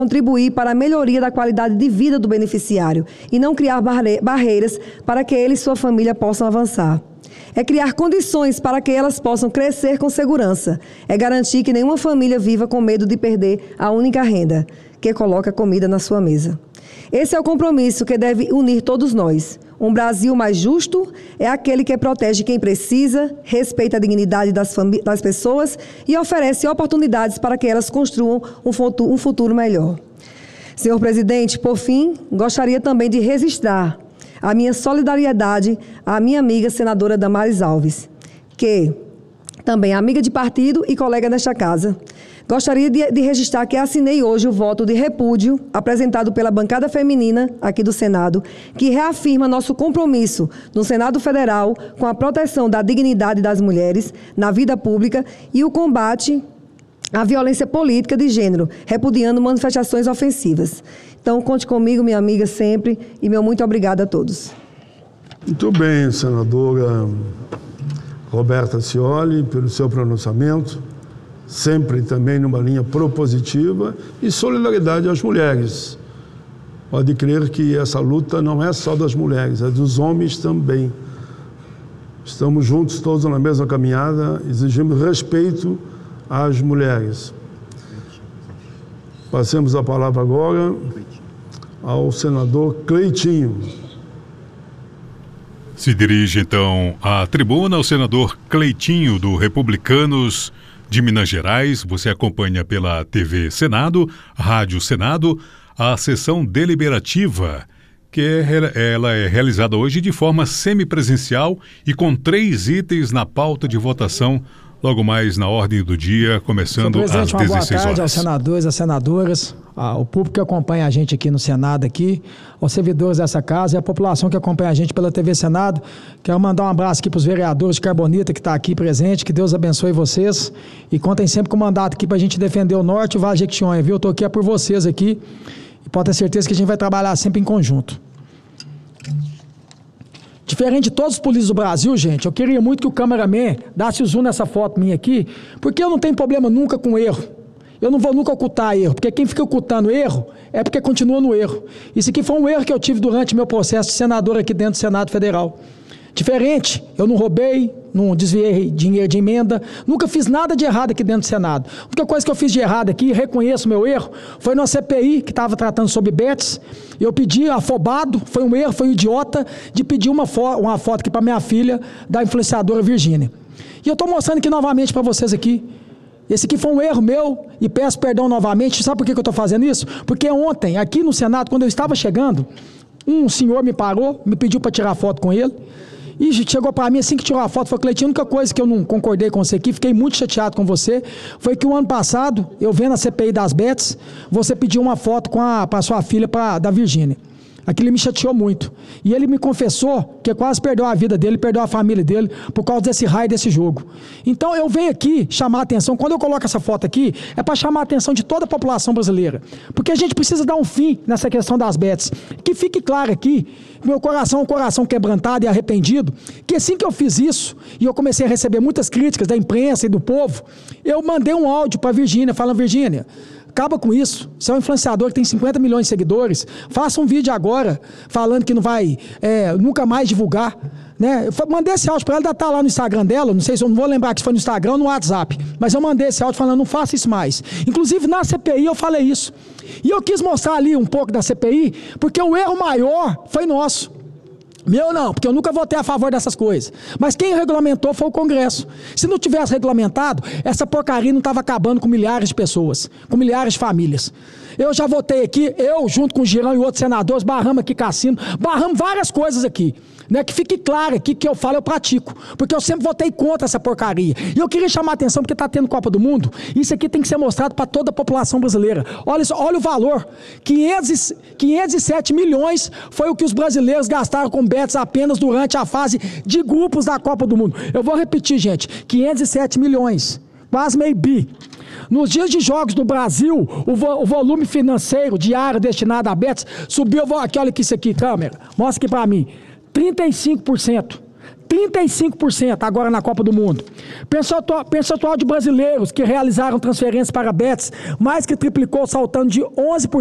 contribuir para a melhoria da qualidade de vida do beneficiário e não criar barreiras para que ele e sua família possam avançar. É criar condições para que elas possam crescer com segurança. É garantir que nenhuma família viva com medo de perder a única renda que coloca comida na sua mesa. Esse é o compromisso que deve unir todos nós. Um Brasil mais justo é aquele que protege quem precisa, respeita a dignidade das pessoas e oferece oportunidades para que elas construam um futuro melhor. Senhor presidente, por fim, gostaria também de registrar a minha solidariedade à minha amiga senadora Damares Alves, que também é amiga de partido e colega nesta casa. Gostaria de registrar que assinei hoje o voto de repúdio apresentado pela bancada feminina aqui do Senado, que reafirma nosso compromisso no Senado Federal com a proteção da dignidade das mulheres na vida pública e o combate à violência política de gênero, repudiando manifestações ofensivas. Então, conte comigo, minha amiga, sempre, e meu muito obrigada a todos. Muito bem, senadora Roberta Cioli, pelo seu pronunciamento, sempre também numa linha propositiva e solidariedade às mulheres. Pode crer que essa luta não é só das mulheres, é dos homens também. Estamos juntos todos na mesma caminhada, exigimos respeito às mulheres. Passemos a palavra agora ao senador Cleitinho. Se dirige então à tribuna o senador Cleitinho, do Republicanos de Minas Gerais. Você acompanha pela TV Senado, Rádio Senado, a sessão deliberativa, que ela é realizada hoje de forma semipresencial e com 3 itens na pauta de votação, logo mais na ordem do dia, começando às 16 horas. Uma boa tarde aos senadores, às senadoras, ao público que acompanha a gente aqui no Senado, aos servidores dessa casa e à população que acompanha a gente pela TV Senado. Quero mandar um abraço aqui para os vereadores de Carbonita que está aqui presente, que Deus abençoe vocês e contem sempre com o mandato aqui para a gente defender o Norte e o Vale de Jequitinhonha, viu? Eu estou aqui por vocês aqui e pode ter certeza que a gente vai trabalhar sempre em conjunto. Diferente de todos os políticos do Brasil, gente, eu queria muito que o cameraman desse o zoom nessa foto minha aqui, porque eu não tenho problema nunca com erro. Eu não vou nunca ocultar erro, porque quem fica ocultando erro é porque continua no erro. Isso aqui foi um erro que eu tive durante meu processo de senador aqui dentro do Senado Federal. Diferente, eu não roubei, não desviei dinheiro de emenda, nunca fiz nada de errado aqui dentro do Senado. A única coisa que eu fiz de errado aqui, reconheço meu erro, foi na CPI, que estava tratando sobre bets. Eu pedi afobado, foi um erro, foi um idiota, de pedir uma foto aqui para minha filha, da influenciadora Virgínia. E eu estou mostrando aqui novamente para vocês aqui. Esse aqui foi um erro meu e peço perdão novamente. Sabe por que eu estou fazendo isso? Porque ontem, aqui no Senado, quando eu estava chegando, um senhor me parou, me pediu para tirar foto com ele. E chegou para mim assim que tirou a foto, falou: Cleitinho, a única coisa que eu não concordei com você aqui, fiquei muito chateado com você, foi que o ano passado, eu vendo a CPI das bets, você pediu uma foto para sua filha, da Virgínia. Aquilo me chateou muito. E ele me confessou que quase perdeu a vida dele, perdeu a família dele, por causa desse raio desse jogo. Então eu venho aqui chamar a atenção, quando eu coloco essa foto aqui, é para chamar a atenção de toda a população brasileira. Porque a gente precisa dar um fim nessa questão das bets. Que fique claro aqui, meu coração é um coração quebrantado e arrependido, que assim que eu fiz isso, e eu comecei a receber muitas críticas da imprensa e do povo, eu mandei um áudio para a Virgínia, falando: Virgínia, acaba com isso. Você é um influenciador que tem 50 milhões de seguidores. Faça um vídeo agora falando que não vai nunca mais divulgar. Né? Eu mandei esse áudio para ela, ainda está lá no Instagram dela. Não sei se eu não vou lembrar que foi no Instagram ou no WhatsApp. Mas eu mandei esse áudio falando: não faça isso mais. Inclusive na CPI eu falei isso. E eu quis mostrar ali um pouco da CPI, porque o erro maior foi nosso. Meu não, porque eu nunca votei a favor dessas coisas. Mas quem regulamentou foi o Congresso. Se não tivesse regulamentado, essa porcaria não estava acabando com milhares de pessoas, com milhares de famílias. Eu já votei aqui, eu junto com o Girão e outros senadores, barramos aqui cassino, barramos várias coisas aqui. Né? Que fique claro aqui que eu falo, eu pratico. Porque eu sempre votei contra essa porcaria. E eu queria chamar a atenção, porque está tendo Copa do Mundo, isso aqui tem que ser mostrado para toda a população brasileira. Olha isso, olha o valor. 507 milhões foi o que os brasileiros gastaram com bets apenas durante a fase de grupos da Copa do Mundo. Eu vou repetir, gente, 507 milhões, quase meio bi. Nos dias de jogos do Brasil, o volume financeiro diário destinado a bets subiu, aqui, olha aqui isso aqui, câmera, mostra aqui para mim, 35%. 35% agora na Copa do Mundo. Percentual de brasileiros que realizaram transferências para Betis mais que triplicou, saltando de 11%